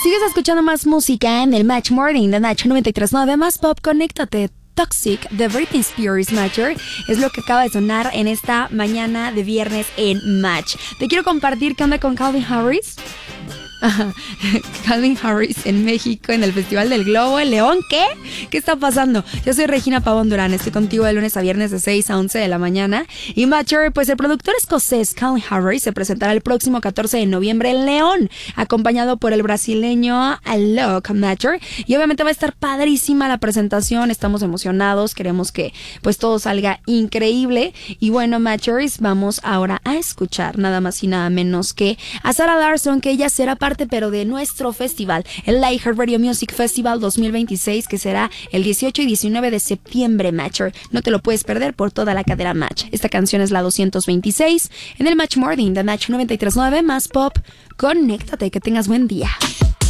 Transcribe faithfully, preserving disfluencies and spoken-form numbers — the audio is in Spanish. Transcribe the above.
Sigues escuchando más música en el Match Morning de Nacho noventa y tres punto nueve, más pop, conéctate. Toxic de Britney Spears, Matcher, es lo que acaba de sonar en esta mañana de viernes en Match. Te quiero compartir qué onda con Calvin Harris. Ajá. Calvin Harris en México, en el Festival del Globo, en León. ¿Qué? ¿Qué está pasando? Yo soy Regina Pavón Durán, estoy contigo de lunes a viernes de seis a once de la mañana. Y Matcher, pues el productor escocés Calvin Harris se presentará el próximo catorce de noviembre en León, acompañado por el brasileño Alok Matcher. Y obviamente va a estar padrísima la presentación, estamos emocionados, queremos que pues todo salga increíble. Y bueno, Matchers, vamos ahora a escuchar nada más y nada menos que a Sarah Larsson, que ella será parte pero de nuestro festival, el iHeartRadio Music Festival dos mil veintiséis, que será el dieciocho y diecinueve de septiembre, Matcher. No te lo puedes perder por toda la cadena Match. Esta canción es la doscientos veintiséis en el Match Morning de Match noventa y tres punto nueve, más pop. Conéctate, que tengas buen día.